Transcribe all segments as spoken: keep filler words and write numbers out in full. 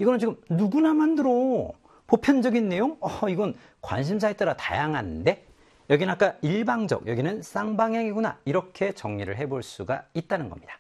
이거는 지금 누구나 만들어. 보편적인 내용? 어, 이건 관심사에 따라 다양한데? 여기는 아까 일방적, 여기는 쌍방향이구나. 이렇게 정리를 해볼 수가 있다는 겁니다.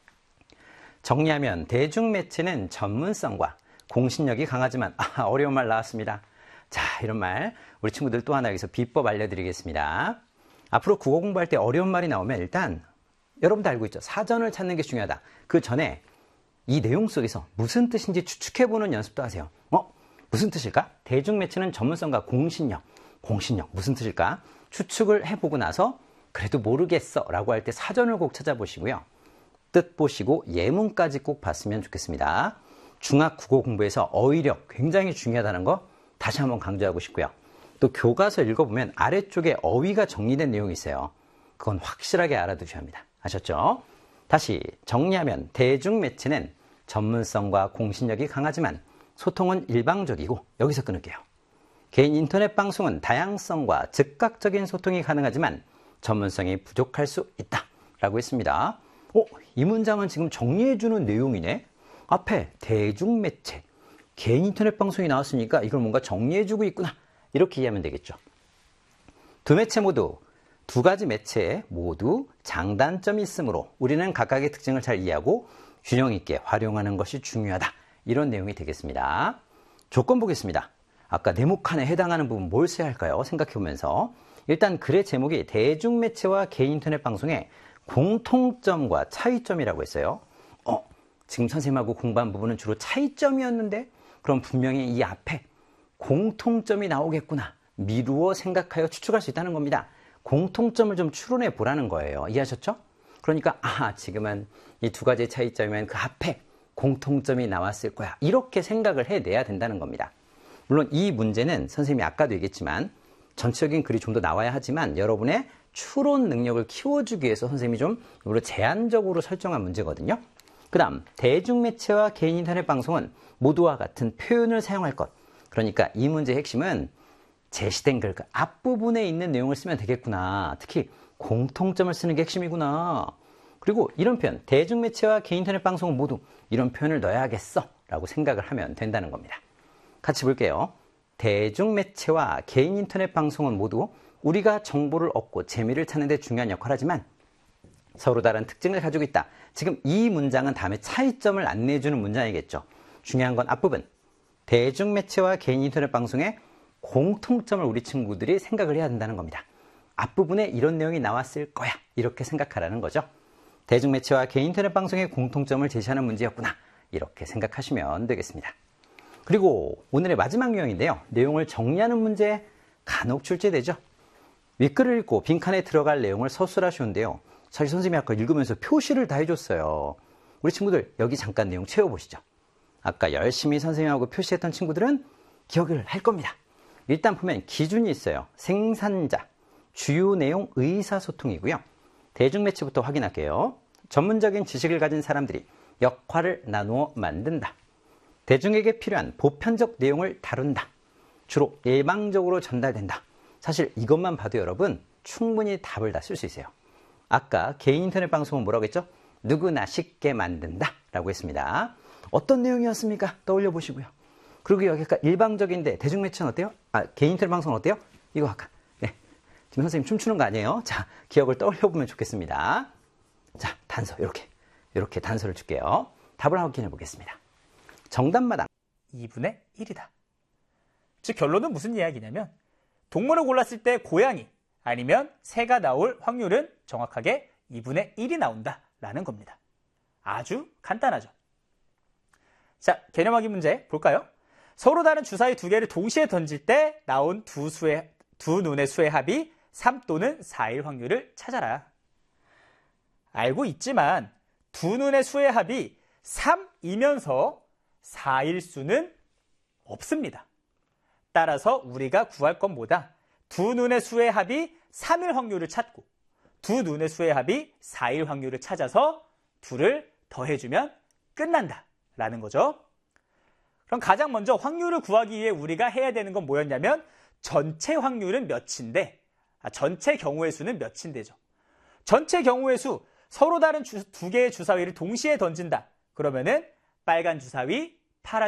정리하면 대중매체는 전문성과 공신력이 강하지만 아, 어려운 말 나왔습니다. 자, 이런 말 우리 친구들 또 하나 여기서 비법 알려드리겠습니다. 앞으로 국어 공부할 때 어려운 말이 나오면 일단 여러분도 알고 있죠. 사전을 찾는 게 중요하다. 그 전에 이 내용 속에서 무슨 뜻인지 추측해보는 연습도 하세요. 어? 무슨 뜻일까? 대중매체는 전문성과 공신력. 공신력 무슨 뜻일까? 추측을 해보고 나서 그래도 모르겠어 라고 할 때 사전을 꼭 찾아보시고요. 뜻 보시고 예문까지 꼭 봤으면 좋겠습니다. 중학 국어 공부에서 어휘력 굉장히 중요하다는 거 다시 한번 강조하고 싶고요. 또 교과서 읽어보면 아래쪽에 어휘가 정리된 내용이 있어요. 그건 확실하게 알아두셔야 합니다. 아셨죠? 다시 정리하면 대중매체는 전문성과 공신력이 강하지만 소통은 일방적이고, 여기서 끊을게요. 개인 인터넷 방송은 다양성과 즉각적인 소통이 가능하지만 전문성이 부족할 수 있다 라고 했습니다. 어, 이 문장은 지금 정리해주는 내용이네. 앞에 대중매체, 개인 인터넷 방송이 나왔으니까 이걸 뭔가 정리해주고 있구나, 이렇게 이해하면 되겠죠. 두 매체 모두, 두 가지 매체 모두 장단점이 있으므로 우리는 각각의 특징을 잘 이해하고 균형 있게 활용하는 것이 중요하다, 이런 내용이 되겠습니다. 조건 보겠습니다. 아까 네모칸에 해당하는 부분 뭘 써야 할까요? 생각해보면서 일단 글의 제목이 대중매체와 개인 인터넷 방송의 공통점과 차이점이라고 했어요. 어, 지금 선생님하고 공부한 부분은 주로 차이점이었는데 그럼 분명히 이 앞에 공통점이 나오겠구나, 미루어 생각하여 추측할 수 있다는 겁니다. 공통점을 좀 추론해 보라는 거예요. 이해하셨죠? 그러니까 아, 지금은 이 두 가지의 차이점이면 그 앞에 공통점이 나왔을 거야, 이렇게 생각을 해내야 된다는 겁니다. 물론 이 문제는 선생님이 아까도 얘기했지만 전체적인 글이 좀 더 나와야 하지만 여러분의 추론 능력을 키워주기 위해서 선생님이 좀 오히려 제한적으로 설정한 문제거든요. 그 다음 대중매체와 개인 인터넷 방송은 모두와 같은 표현을 사용할 것. 그러니까 이 문제의 핵심은 제시된 글 앞부분에 있는 내용을 쓰면 되겠구나. 특히 공통점을 쓰는 게 핵심이구나. 그리고 이런 표현, 대중매체와 개인 인터넷 방송은 모두 이런 표현을 넣어야겠어 라고 생각을 하면 된다는 겁니다. 같이 볼게요. 대중매체와 개인 인터넷 방송은 모두 우리가 정보를 얻고 재미를 찾는 데 중요한 역할을 하지만 서로 다른 특징을 가지고 있다. 지금 이 문장은 다음에 차이점을 안내해주는 문장이겠죠. 중요한 건 앞부분. 대중매체와 개인 인터넷 방송의 공통점을 우리 친구들이 생각을 해야 된다는 겁니다. 앞부분에 이런 내용이 나왔을 거야, 이렇게 생각하라는 거죠. 대중매체와 개인 인터넷 방송의 공통점을 제시하는 문제였구나, 이렇게 생각하시면 되겠습니다. 그리고 오늘의 마지막 유형인데요. 내용을 정리하는 문제 간혹 출제되죠. 윗글을 읽고 빈칸에 들어갈 내용을 서술하시는데요. 사실 선생님이 아까 읽으면서 표시를 다 해줬어요. 우리 친구들 여기 잠깐 내용 채워보시죠. 아까 열심히 선생님하고 표시했던 친구들은 기억을 할 겁니다. 일단 보면 기준이 있어요. 생산자, 주요 내용, 의사소통이고요. 대중매체부터 확인할게요. 전문적인 지식을 가진 사람들이 역할을 나누어 만든다. 대중에게 필요한 보편적 내용을 다룬다. 주로 일방적으로 전달된다. 사실 이것만 봐도 여러분 충분히 답을 다 쓸 수 있어요. 아까 개인 인터넷 방송은 뭐라고 했죠? 누구나 쉽게 만든다 라고 했습니다. 어떤 내용이었습니까? 떠올려 보시고요. 그리고 여기 아까 일방적인데 대중매체는 어때요? 아, 개인 인터넷 방송은 어때요? 이거 아까 네, 지금 선생님 춤추는 거 아니에요? 자, 기억을 떠올려 보면 좋겠습니다. 자, 단서 이렇게 이렇게 단서를 줄게요. 답을 확인해 보겠습니다. 정답마당 이분의 일이다. 즉 결론은 무슨 이야기냐면 동물을 골랐을 때 고양이 아니면 새가 나올 확률은 정확하게 이분의 일이 나온다라는 겁니다. 아주 간단하죠. 자, 개념하기 문제 볼까요? 서로 다른 주사위 두 개를 동시에 던질 때 나온 두 수의, 두 눈의 수의 합이 삼 또는 사일 확률을 찾아라. 알고 있지만 두 눈의 수의 합이 삼이면서 사일 수는 없습니다. 따라서 우리가 구할 건 뭐다? 두 눈의 수의 합이 삼일 확률을 찾고 두 눈의 수의 합이 사일 확률을 찾아서 둘을 더해주면 끝난다 라는 거죠. 그럼 가장 먼저 확률을 구하기 위해 우리가 해야 되는 건 뭐였냐면 전체 확률은 몇인데 아, 전체 경우의 수는 몇인데죠. 전체 경우의 수 서로 다른 주, 두 개의 주사위를 동시에 던진다. 그러면은 빨간 주사위